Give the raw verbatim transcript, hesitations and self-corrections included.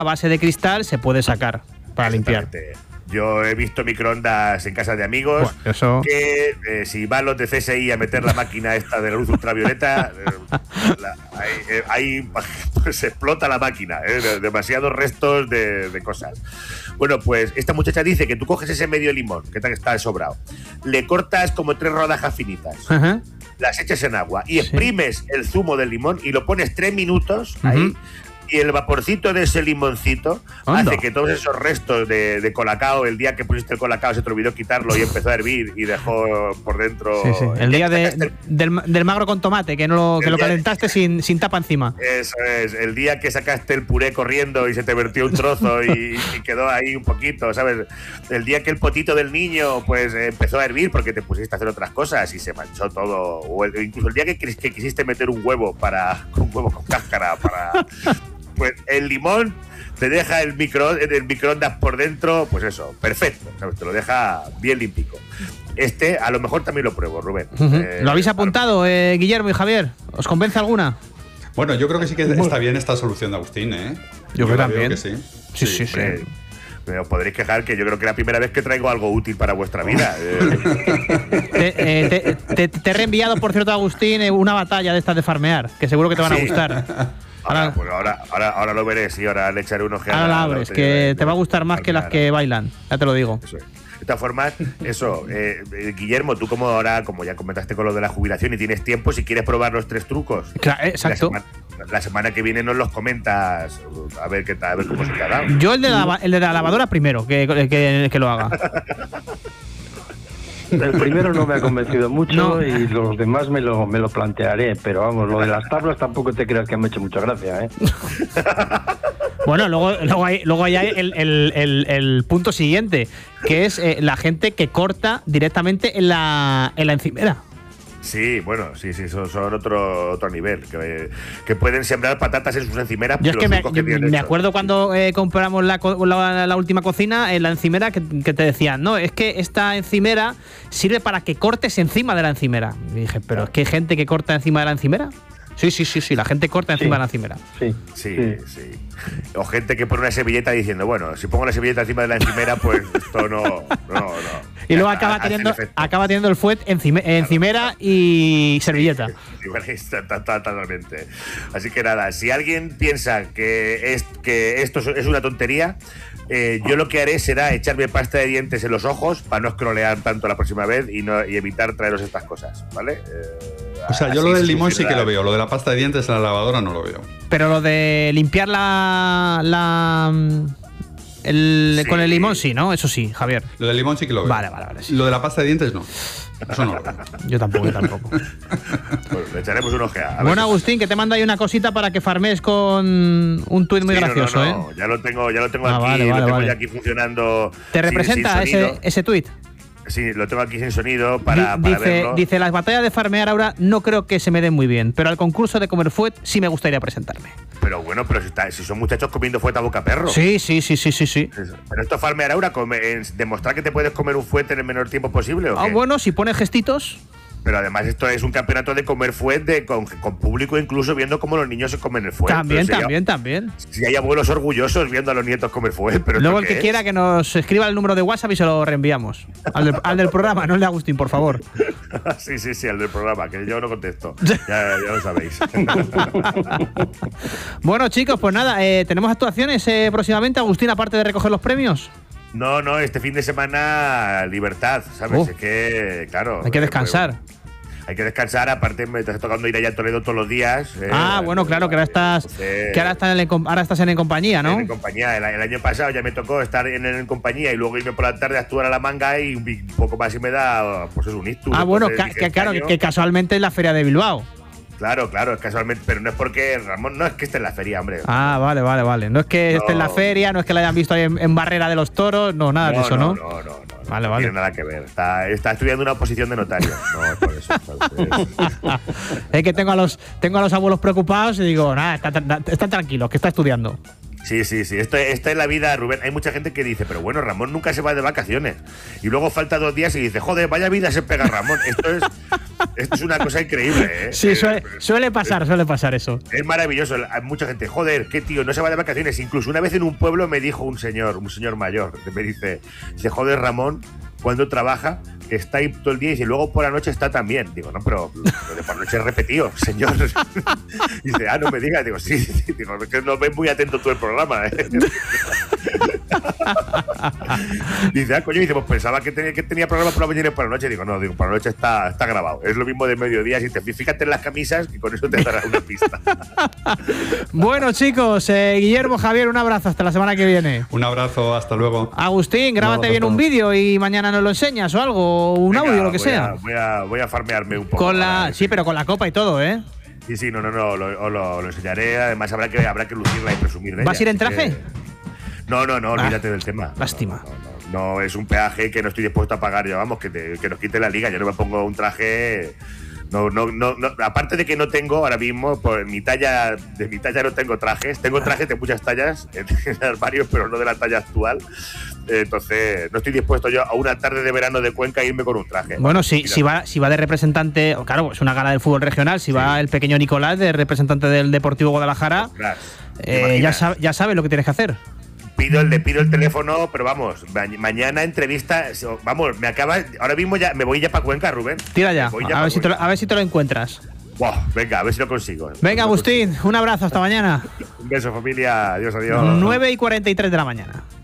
a base de cristal se puede sacar para limpiar. Yo he visto microondas en casa de amigos bueno, eso... que eh, si van los de C S I a meter la máquina esta de la luz ultravioleta, eh, la, ahí, eh, ahí se explota la máquina, eh, demasiados restos de, de cosas. Bueno, pues esta muchacha dice que tú coges ese medio limón, que está sobrado, le cortas como tres rodajas finitas, uh-huh. las echas en agua y exprimes sí. el zumo del limón y lo pones tres minutos uh-huh. ahí. Y el vaporcito de ese limoncito Anda. hace que todos esos restos de, de colacao, el día que pusiste el colacao se te olvidó quitarlo y empezó a hervir y dejó por dentro… Sí, sí. El día de, el, del, del magro con tomate, que, no lo, que lo calentaste de, sin, sin tapa encima. Eso es, el día que sacaste el puré corriendo y se te vertió un trozo y, y quedó ahí un poquito, ¿sabes? El día que el potito del niño pues empezó a hervir porque te pusiste a hacer otras cosas y se manchó todo. O el, incluso el día que, que quisiste meter un huevo, para un huevo con cáscara para… Pues el limón te deja el, micro, el microondas por dentro, pues eso, perfecto, ¿sabes? Te lo deja bien limpico. Este, a lo mejor también lo pruebo, Rubén. Uh-huh. eh, ¿Lo habéis apuntado, eh, Guillermo y Javier? ¿Os convence alguna? Bueno, yo creo que sí que está bien esta solución de Agustín, ¿eh? Yo, yo creo también. Que sí. Sí, sí, sí. sí. Eh, Pero podréis quejar que yo creo que es la primera vez que traigo algo útil para vuestra vida. te, eh, te, te, te he reenviado, por cierto, Agustín, una batalla de estas de farmear, que seguro que te van sí. a gustar. Ahora, ahora, pues ahora, ahora, ahora lo veré, sí, ahora le echaré un ojeada. Ahora la abres, que te va a gustar más que las que bailan, ya te lo digo. Eso es. De todas formas, eso, eh, eh, Guillermo, tú como ahora, como ya comentaste con lo de la jubilación y tienes tiempo, si quieres probar los tres trucos. Claro, exacto. La semana, la semana que viene nos los comentas, a ver qué tal, a ver cómo se te ha dado. Yo el de la, el de la lavadora primero, que, que, que lo haga. El primero no me ha convencido mucho no. y los demás me lo, me lo plantearé, pero vamos, lo de las tablas tampoco te creas que me ha hecho mucha gracia, ¿eh? Bueno, luego, luego hay, luego hay el, el, el, el punto siguiente, que es eh, la gente que corta directamente en la, en la encimera. Sí, bueno, sí, sí, son, son otro otro nivel. Que, que pueden sembrar patatas en sus encimeras. Yo es que me, que me acuerdo cuando eh, compramos la, la, la última cocina, en la encimera, que, que te decían, no, es que esta encimera sirve para que cortes encima de la encimera. Y dije, pero es que hay gente que corta encima de la encimera. Sí, sí, sí, sí, la gente corta encima sí. de la encimera. Sí. Sí, sí, sí. O gente que pone una servilleta diciendo, bueno, si pongo la servilleta encima de la encimera, pues esto no, no, no. Y luego acaba teniendo, acaba teniendo el fuet encime, encimera y servilleta. Totalmente. Así que nada, si alguien piensa que, es, que esto es una tontería, eh, yo lo que haré será echarme pasta de dientes en los ojos para no scrollear tanto la próxima vez y, no, y evitar traeros estas cosas, ¿vale? Eh, o sea, yo lo del limón sí que lo veo, lo de la pasta de dientes en la lavadora no lo veo. Pero lo de limpiar la… la el, sí. Con el limón sí, ¿no? Eso sí, Javier. Lo del limón sí que lo veo. Vale, vale, vale. Sí. Lo de la pasta de dientes no. Eso no lo veo. Yo tampoco, yo tampoco. Bueno, le echaremos un ojeada. Bueno, Agustín, que te mando ahí una cosita para que farmes con un tuit muy sí, gracioso, no, no, no. ¿eh? Ya lo tengo, ya lo tengo ah, aquí, vale, vale, lo tengo vale. ya aquí funcionando. ¿Te representa sin, sin ese, ese tuit? Sí, lo tengo aquí sin sonido para, Di, para dice, verlo. Dice, las batallas de farmear ahora no creo que se me den muy bien, pero al concurso de comer fuet sí me gustaría presentarme. Pero bueno, pero si, está, si son muchachos comiendo fuet a boca perro. Sí, sí, sí, sí, sí, sí. Pero esto farmear ahora, es demostrar que te puedes comer un fuet en el menor tiempo posible, ¿o qué? Ah, bueno, si pones gestitos… Pero además esto es un campeonato de comer fuet de, con, con público incluso viendo cómo los niños se comen el fuet. También, si también, hay, también. Si hay abuelos orgullosos viendo a los nietos comer fuet. Pero luego el que es? quiera que nos escriba el número de WhatsApp y se lo reenviamos. Al, de, al del programa, no el de Agustín, por favor. Sí, sí, sí, al del programa, que yo no contesto. Ya, ya lo sabéis. Bueno, chicos, pues nada, eh, ¿tenemos actuaciones eh, próximamente, Agustín, aparte de recoger los premios? No, no, este fin de semana libertad, ¿sabes? Oh. Es que, claro… Hay que descansar. Pues, hay que descansar, aparte me está tocando ir allá a Toledo todos los días. Eh, ah, bueno, claro, que ahora estás, entonces, que ahora estás, en el, ahora estás en el compañía, ¿no? En compañía. El, el año pasado ya me tocó estar en, en compañía y luego irme por la tarde a actuar a la manga y un poco más y me da, pues es un ictus. Ah, bueno, que, que, claro, que, que casualmente es la Feria de Bilbao. Claro, claro, es casualmente, pero no es porque Ramón, no es que esté en la feria, hombre. Ah, vale, vale, vale. No es que no. esté en la feria, no es que la hayan visto ahí en, en Barrera de los Toros, no, nada no, de eso, ¿no? No, no, no, no, vale, no vale. tiene nada que ver. Está, está estudiando una oposición de notario. No, es por eso. Es que tengo a los tengo a los abuelos preocupados y digo, nada, está, están tranquilos, que está estudiando. Sí, sí, sí. Esto, esta es la vida, Rubén. Hay mucha gente que dice, pero bueno, Ramón nunca se va de vacaciones. Y luego falta dos días y dice, joder, vaya vida se pega Ramón. Esto es, esto es una cosa increíble, ¿eh? Sí, suele, suele pasar, suele pasar eso. Es maravilloso. Hay mucha gente, joder, qué tío, no se va de vacaciones. Incluso una vez en un pueblo me dijo un señor, un señor mayor, me dice, dice, joder, Ramón, cuando trabaja, está ahí todo el día y dice, luego por la noche está también. Digo, no, pero lo de por la noche es repetido, señor. Dice, ah, no me digas. Digo, sí, sí. Digo, es que no ves muy atento tú el programa, ¿eh? Dice, ah, coño, dice, pues pensaba que tenía, que tenía programa por la mañana y por la noche. Digo, no, digo, por la noche está, está grabado. Es lo mismo de mediodía. Si te fíjate en las camisas, que con eso te dará una pista. Bueno, chicos, eh, Guillermo, Javier, un abrazo. Hasta la semana que viene. Un abrazo, hasta luego. Agustín, grábate Un bien un vídeo y mañana nos lo enseñas o algo, o un Venga, audio, lo que voy sea. A, voy, a, voy a farmearme un poco. Con la, para, sí, pero con la copa y todo, ¿eh? Sí, sí, no, no, no, lo, lo, lo enseñaré. Además, habrá que, habrá que lucirla y presumir de ¿Vas a ir ella, en traje? Que... No, no, no, olvídate ah, del tema. Lástima. No, no, no, no, es un peaje que no estoy dispuesto a pagar yo, vamos, que, te, que nos quite la liga. Yo no me pongo un traje. No, no, no, no, aparte de que no tengo ahora mismo, por mi talla, de mi talla no tengo trajes. Tengo trajes de muchas tallas en el armario, pero no de la talla actual. Entonces, no estoy dispuesto yo a una tarde de verano de Cuenca a irme con un traje. Bueno, si, si, va, si va de representante, claro, es una gala del fútbol regional, si sí. va el pequeño Nicolás de representante del Deportivo Guadalajara, eh, ya, sabe, ya sabes lo que tienes que hacer. Pido, le pido el teléfono, pero vamos, ma mañana entrevista, vamos, me acaba, ahora mismo ya me voy ya para Cuenca, Rubén. Tira ya, ya a, ver si te lo, a ver si te lo encuentras. Wow, venga, a ver si lo consigo. Venga, Agustín, un abrazo, hasta mañana. Un beso, familia, adiós, adiós. nueve y cuarenta y tres de la mañana.